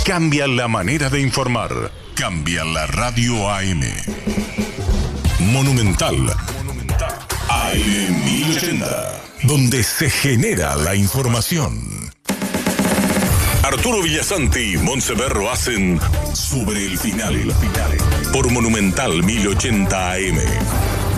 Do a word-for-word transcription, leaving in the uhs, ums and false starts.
Cambia la manera de informar. Cambia la radio A M. Monumental. A M mil ochenta. Donde se genera la información. Arturo Villasanti y Montseverro hacen Sobre el Final. Por Monumental mil ochenta A M.